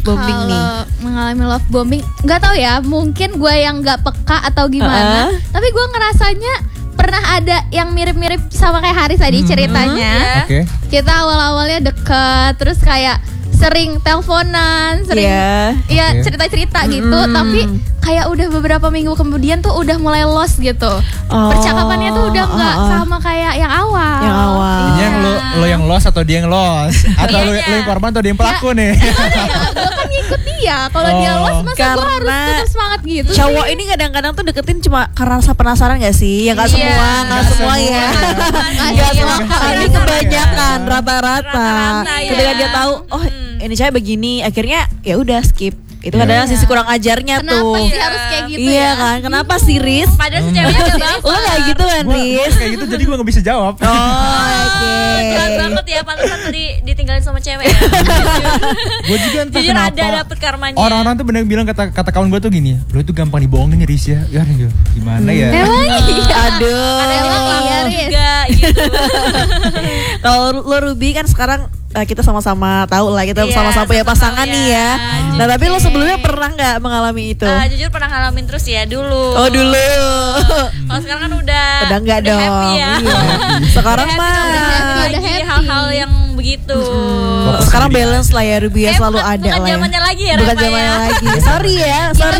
bombing nih? Kalau mengalami love bombing, nggak tahu ya, mungkin gue yang nggak peka atau gimana. Tapi gue ngerasanya pernah ada yang mirip-mirip sama kayak Haris tadi ceritanya. Kita awal-awalnya deket, terus kayak sering teleponan, sering cerita-cerita gitu, tapi kayak udah beberapa minggu kemudian tuh udah mulai lost gitu. Percakapannya tuh udah nggak sama kayak yang awal. Ini yang lo yang lost atau dia yang lost? Atau lo yang korban atau dia yang pelaku nih? Gue kan ngikut dia. Kalau dia lost masa gue harus tetap semangat gitu. Cowok ini kadang-kadang tuh deketin cuma karena rasa penasaran gak sih? Ya gak semua, gak semua ya. Gak semua, tapi kebanyakan rata-rata. Ketika dia tahu, oh ini cewek begini, akhirnya ya udah skip. Itu kadang sisi kurang ajarnya tuh. Kenapa sih harus kayak gitu ya? Kan? Kenapa sih, Riz? Padahal si ceweknya udah baffer. Lo gak gitu kan, Riz? Kayak gitu jadi gue gak bisa jawab. Jelas banget ya, pantesan tadi ditinggalin sama cewek ya. Gue juga entah jujur kenapa ada dapet karmanya. orang-orang tuh bener bilang kata kawan gue tuh gini, lo itu gampang dibohongin ya, Riz ya. Ya gimana ya? Emang iya. Aduh. Emang iya, Riz. Enggak gitu. Kalau lo Ruby kan sekarang kita sama-sama tahu lah, kita sama-sama punya pasangan nih ya. Nah tapi lo sebelumnya pernah nggak mengalami itu? Jujur pernah ngalamin terus ya dulu. Oh dulu. Kalau sekarang kan udah nggak dong. Happy ya. Iya. Sekarang mah lagi hal-hal yang begitu. Sekarang balance lah ya, Ruby ya, selalu ada bukan lah ya. zamannya lagi ya, bukan Reva zamannya ya. lagi. Sorry ya.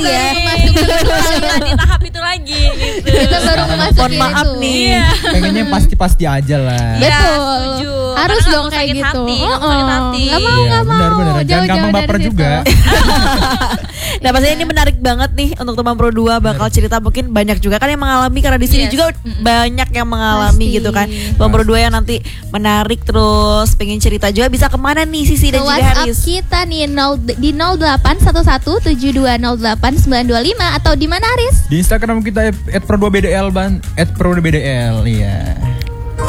Di tahap itu lagi gitu. Kita baru memasuki Mohon maaf itu. nih. Pengennya pasti-pasti aja lah. Betul. Harus Karena dong takut kayak sakit gitu. hati, sakit hati. Gak mau, Iya, gak mau. benar-benar. Jangan Jauh-jauh gampang dari baper situ. juga. Nah pastinya ini menarik banget nih untuk teman Pro 2 bakal cerita, mungkin banyak juga kan yang mengalami, karena di sini juga banyak yang mengalami Pasti. gitu kan. Teman Pro 2 yang nanti menarik terus pengen cerita juga, bisa kemana nih Sisi dan juga WhatsApp Haris? kita nih di 0811720895 atau di mana Haris? Di Instagram kita @pro2bdl @pro2bdl iya.